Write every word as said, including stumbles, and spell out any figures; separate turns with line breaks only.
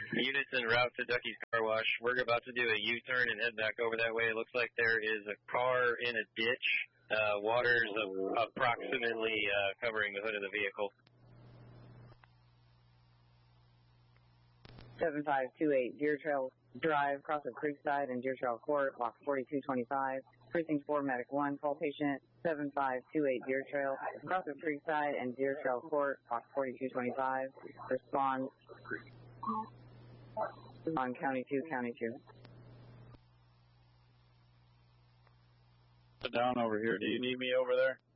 Units en route to Ducky's Car Wash. We're about to do a U-turn and head back over that way. It looks like there is a car in a ditch. Uh, water's a, approximately uh, covering the hood of the vehicle.
seven five two eight Deer Trail Drive, Crossroad Creekside and Deer Trail Court, block forty-two twenty-five. Precinct four, Medic one, call patient seven five two eight Deer Trail, Crossroad Creekside and Deer Trail Court, block forty-two twenty-five. Respond on County two, County two.
Down over here. Do you need me over there?